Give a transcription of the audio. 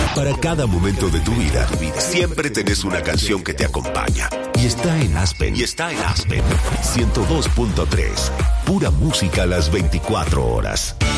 Para cada momento de tu vida, siempre tenés una canción que te acompaña. Y está en Aspen. 102.3. Pura música a las 24 horas.